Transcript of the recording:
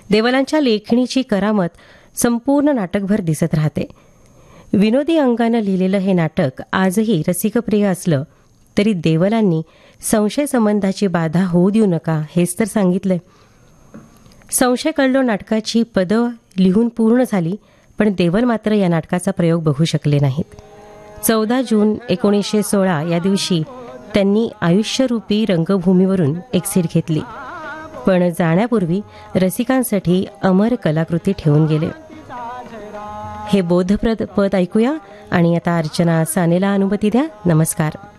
देवलांच्या लेखणीची करामत संपूर्ण नाटकभर दिसत राहते. विनोदी अंगानं लिहिलेलं हे नाटक आजही रसिकप्रिय असलं तरी देवलांनी संशय संबंधाची बाधा होऊ देऊ नका हेच तर सांगितलंय. संशय कळलो नाटकाची पदं लिहून पूर्ण झाली, पण देवल मात्र या नाटकाचा प्रयोग बघू शकले नाहीत. 14 जून 1916 या दिवशी त्यांनी आयुष्यरूपी रंगभूमीवरून एक्झिट घेतली, पण जाण्यापूर्वी रसिकांसाठी अमर कलाकृती ठेवून गेले. हे बोधप्रद पद ऐकूया आणि आता अर्चना सानेला अनुमती द्या. नमस्कार.